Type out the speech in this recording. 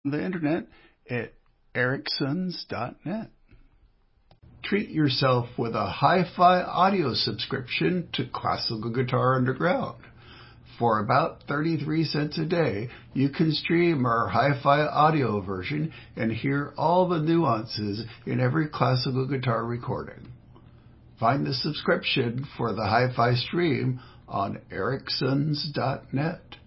the internet at ericsons.net. Treat yourself with a hi-fi audio subscription to Classical Guitar Underground. For about 33 cents a day, you can stream our hi-fi audio version and hear all the nuances in every classical guitar recording. Find the subscription for the hi-fi stream on ericsons.net.